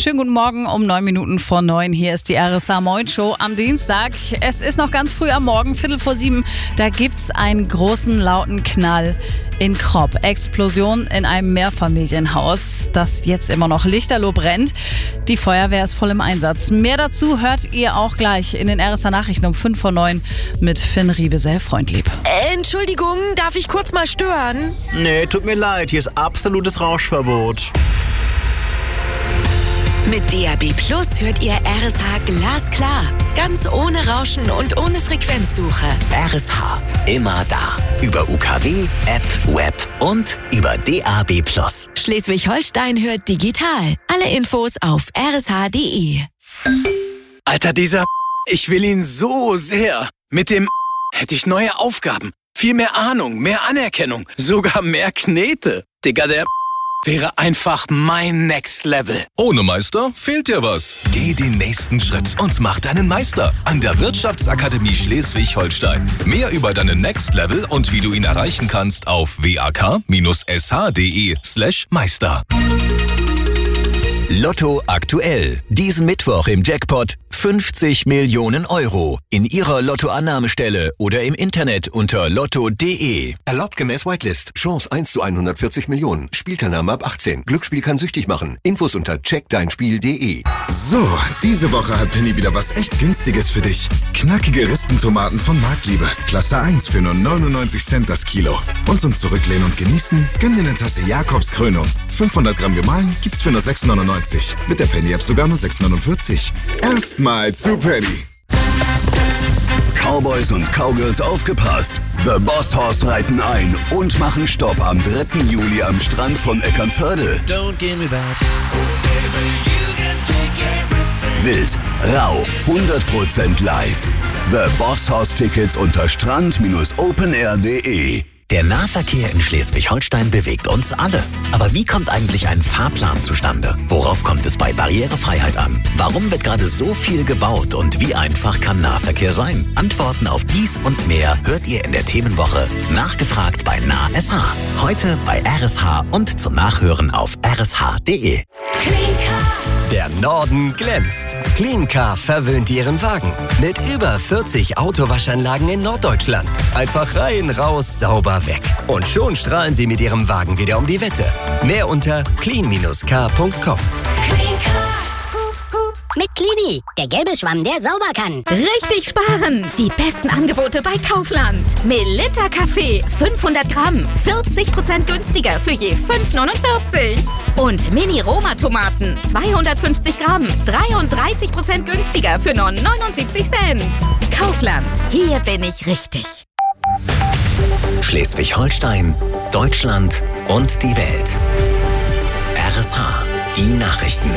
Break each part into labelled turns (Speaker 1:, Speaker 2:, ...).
Speaker 1: Schönen guten Morgen um 9 Minuten vor 9. Hier ist die RSA Moin Show am Dienstag. Es ist noch ganz früh am Morgen, 6:45. Da gibt's einen großen, lauten Knall in Kropp. Explosion in einem Mehrfamilienhaus, das jetzt immer noch lichterloh brennt. Die Feuerwehr ist voll im Einsatz. Mehr dazu hört ihr auch gleich in den RSA Nachrichten um 5 vor 9 mit Finn Riebesell, Freundlieb.
Speaker 2: Entschuldigung, darf ich kurz mal stören?
Speaker 3: Nee, tut mir leid, hier ist absolutes Rauschverbot.
Speaker 2: Mit DAB+ hört ihr RSH glasklar. Ganz ohne Rauschen und ohne Frequenzsuche.
Speaker 4: RSH, immer da. Über UKW, App, Web und über DAB+.
Speaker 2: Schleswig-Holstein hört digital. Alle Infos auf rsh.de.
Speaker 5: Alter, ich will ihn so sehr. Mit dem hätte ich neue Aufgaben. Viel mehr Ahnung, mehr Anerkennung, sogar mehr Knete. Digga, der wäre einfach mein Next Level.
Speaker 6: Ohne Meister fehlt dir was. Geh den nächsten Schritt und mach deinen Meister an der Wirtschaftsakademie Schleswig-Holstein. Mehr über deinen Next Level und wie du ihn erreichen kannst auf wak-sh.de/Meister.
Speaker 4: Lotto aktuell. Diesen Mittwoch im Jackpot 50 Millionen Euro. In Ihrer Lottoannahmestelle oder im Internet unter lotto.de.
Speaker 7: Erlaubt gemäß Whitelist. Chance 1 zu 140 Millionen. Spielteilnahme ab 18. Glücksspiel kann süchtig machen. Infos unter checkdeinspiel.de.
Speaker 8: So, diese Woche hat Penny wieder was echt Günstiges für dich. Knackige Ristentomaten von Marktliebe. Klasse 1 für nur 99 Cent das Kilo. Und zum Zurücklehnen und Genießen, gönn dir eine Tasse Jakobskrönung. 500 Gramm gemahlen gibt's für nur 6,99. Mit der Penny-App sogar nur 6,49. Erstmal zu Penny.
Speaker 9: Cowboys und Cowgirls aufgepasst. The Boss Horse reiten ein und machen Stopp am 3. Juli am Strand von Eckernförde.
Speaker 10: Don't give me that.
Speaker 9: Wild, rau, 100% live. The Boss Horse Tickets unter strand-openair.de.
Speaker 4: Der Nahverkehr in Schleswig-Holstein bewegt uns alle. Aber wie kommt eigentlich ein Fahrplan zustande? Worauf kommt es bei Barrierefreiheit an? Warum wird gerade so viel gebaut und wie einfach kann Nahverkehr sein? Antworten auf dies und mehr hört ihr in der Themenwoche Nachgefragt bei NahSH. Heute bei RSH und zum Nachhören auf rsh.de.
Speaker 11: Der Norden glänzt. Cleancar verwöhnt Ihren Wagen. Mit über 40 Autowaschanlagen in Norddeutschland. Einfach rein, raus, sauber weg. Und schon strahlen Sie mit Ihrem Wagen wieder um die Wette. Mehr unter clean-car.com.
Speaker 12: Mit Clini, der gelbe Schwamm, der sauber kann.
Speaker 13: Richtig sparen! Die besten Angebote bei Kaufland. Melitta Kaffee, 500 Gramm, 40% günstiger für je 5,49. Und Mini-Roma-Tomaten, 250 Gramm, 33% günstiger für nur 79 Cent. Kaufland, hier bin ich richtig.
Speaker 4: Schleswig-Holstein, Deutschland und die Welt. RSH, die Nachrichten.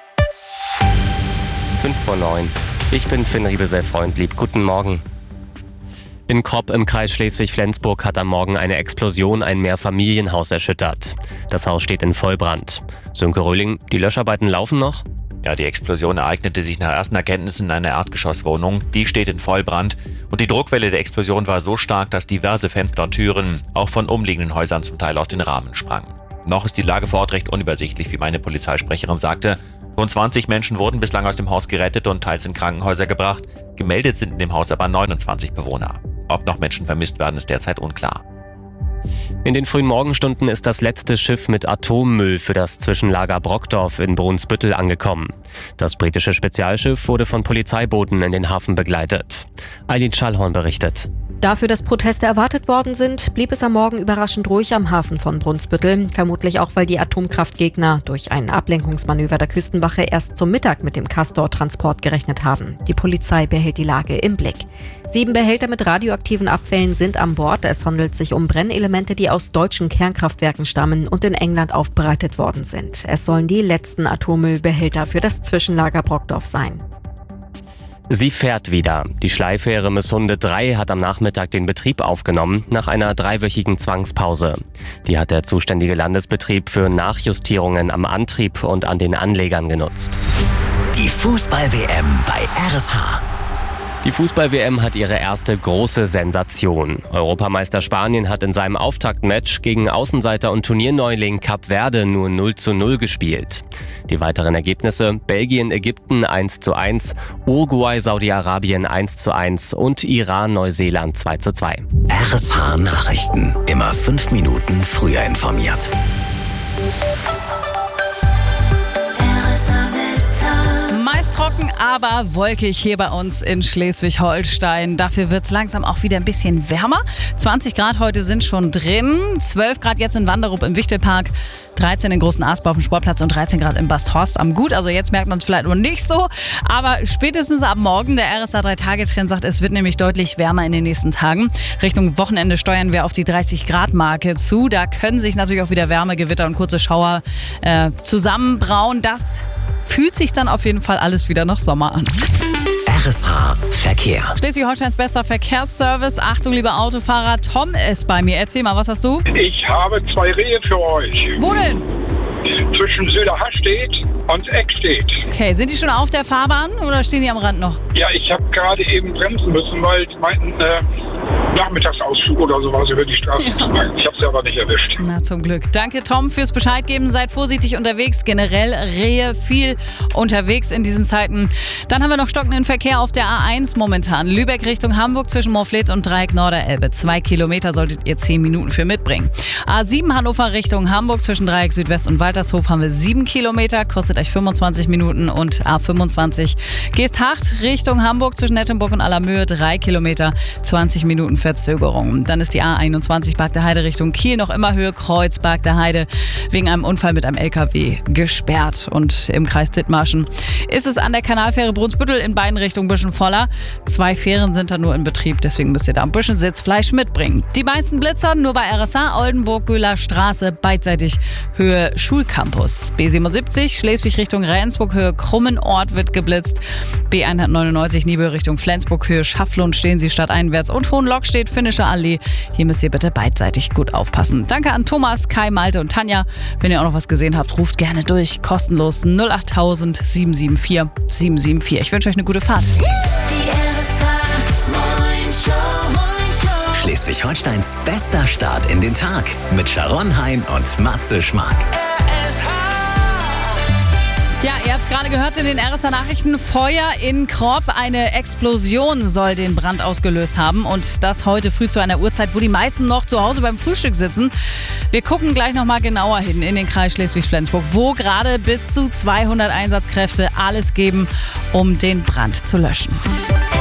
Speaker 14: 5 vor 9. Ich bin Finn Riebesell, Freundlieb. Guten Morgen. In Kropp im Kreis Schleswig-Flensburg hat am Morgen eine Explosion ein Mehrfamilienhaus erschüttert. Das Haus steht in Vollbrand. Sönke Röhling, die Löscharbeiten laufen noch?
Speaker 15: Ja, die Explosion ereignete sich nach ersten Erkenntnissen in einer Erdgeschosswohnung. Die steht in Vollbrand. Und die Druckwelle der Explosion war so stark, dass diverse Fenster und Türen auch von umliegenden Häusern zum Teil aus den Rahmen sprangen. Noch ist die Lage vor Ort recht unübersichtlich, wie meine Polizeisprecherin sagte. Rund 20 Menschen wurden bislang aus dem Haus gerettet und teils in Krankenhäuser gebracht. Gemeldet sind in dem Haus aber 29 Bewohner. Ob noch Menschen vermisst werden, ist derzeit unklar.
Speaker 14: In den frühen Morgenstunden ist das letzte Schiff mit Atommüll für das Zwischenlager Brockdorf in Brunsbüttel angekommen. Das britische Spezialschiff wurde von Polizeibooten in den Hafen begleitet. Eileen Schallhorn berichtet.
Speaker 16: Dafür, dass Proteste erwartet worden sind, blieb es am Morgen überraschend ruhig am Hafen von Brunsbüttel. Vermutlich auch, weil die Atomkraftgegner durch ein Ablenkungsmanöver der Küstenwache erst zum Mittag mit dem Castor-Transport gerechnet haben. Die Polizei behält die Lage im Blick. 7 Behälter mit radioaktiven Abfällen sind an Bord. Es handelt sich um Brennelemente, die aus deutschen Kernkraftwerken stammen und in England aufbereitet worden sind. Es sollen die letzten Atommüllbehälter für das Zwischenlager Brockdorf sein.
Speaker 14: Sie fährt wieder. Die Schleifähre Missunde 3 hat am Nachmittag den Betrieb aufgenommen, nach einer 3-wöchigen Zwangspause. Die hat der zuständige Landesbetrieb für Nachjustierungen am Antrieb und an den Anlegern genutzt.
Speaker 4: Die Fußball-WM bei RSH.
Speaker 14: Die Fußball-WM hat ihre erste große Sensation. Europameister Spanien hat in seinem Auftaktmatch gegen Außenseiter und Turnierneuling Kap Verde nur 0:0 gespielt. Die weiteren Ergebnisse: Belgien, Ägypten 1:1, Uruguay, Saudi-Arabien 1:1 und Iran, Neuseeland 2:2.
Speaker 4: RSH Nachrichten. Immer 5 Minuten früher informiert.
Speaker 1: Meist trocken, aber wolkig hier bei uns in Schleswig-Holstein. Dafür wird es langsam auch wieder ein bisschen wärmer. 20 Grad heute sind schon drin, 12 Grad jetzt in Wanderup im Wichtelpark, 13 in Großen Asbau auf dem Sportplatz und 13 Grad in Basthorst am Gut. Also jetzt merkt man es vielleicht noch nicht so, aber spätestens ab morgen, der RSA 3-Tage-Trend sagt, es wird nämlich deutlich wärmer in den nächsten Tagen. Richtung Wochenende steuern wir auf die 30-Grad-Marke zu. Da können sich natürlich auch wieder Wärmegewitter und kurze Schauer zusammenbrauen. Das fühlt sich dann auf jeden Fall alles wieder nach Sommer an.
Speaker 4: RSH Verkehr.
Speaker 1: Schleswig-Holsteins bester Verkehrsservice. Achtung, liebe Autofahrer, Tom ist bei mir. Erzähl mal, was hast du?
Speaker 10: Ich habe 2 Rehe für euch.
Speaker 1: Wo denn?
Speaker 10: Zwischen Söderhardstedt und Eckstedt.
Speaker 1: Okay, sind die schon auf der Fahrbahn oder stehen die am Rand noch?
Speaker 10: Ja, ich habe gerade eben bremsen müssen, weil die meinten, Nachmittagsausflug oder sowas über die Straße. Ja. Ich habe es aber nicht erwischt.
Speaker 1: Na, zum Glück. Danke, Tom, fürs Bescheid geben. Seid vorsichtig unterwegs. Generell Rehe viel unterwegs in diesen Zeiten. Dann haben wir noch stockenden Verkehr auf der A1 momentan. Lübeck Richtung Hamburg zwischen Moorfleet und Dreieck Norderelbe. 2 Kilometer solltet ihr 10 Minuten für mitbringen. A7 Hannover Richtung Hamburg zwischen Dreieck Südwest und Waltershof haben wir 7 Kilometer. Kostet euch 25 Minuten. Und A25 Geesthacht Richtung Hamburg zwischen Nettenburg und Allermöhe. 3 Kilometer, 20 Minuten Verzögerung. Dann ist die A21 Barg der Heide Richtung Kiel noch immer Höhe Kreuz Barg der Heide wegen einem Unfall mit einem LKW gesperrt. Und im Kreis Dithmarschen ist es an der Kanalfähre Brunsbüttel in beiden Richtungen ein bisschen voller. 2 Fähren sind da nur in Betrieb, deswegen müsst ihr da ein bisschen Sitzfleisch mitbringen. Die meisten Blitzer nur bei RSA, Oldenburg, Göhler Straße, beidseitig Höhe Schulcampus. B77 Schleswig Richtung Rendsburg Höhe Krummenort wird geblitzt. B199 Nibel Richtung Flensburg Höhe Schafflund stehen Sie stadteinwärts und Hohenlock steht Finnische Allee. Hier müsst ihr bitte beidseitig gut aufpassen. Danke an Thomas, Kai, Malte und Tanja. Wenn ihr auch noch was gesehen habt, ruft gerne durch. Kostenlos 08000 774 774. Ich wünsche euch eine gute Fahrt.
Speaker 4: Schleswig-Holsteins bester Start in den Tag mit Sharon Hein und Matze Schmark.
Speaker 1: Ja, ihr habt es gerade gehört in den RSA-Nachrichten. Feuer in Kropp. Eine Explosion soll den Brand ausgelöst haben. Und das heute früh zu einer Uhrzeit, wo die meisten noch zu Hause beim Frühstück sitzen. Wir gucken gleich nochmal genauer hin in den Kreis Schleswig-Flensburg, wo gerade bis zu 200 Einsatzkräfte alles geben, um den Brand zu löschen.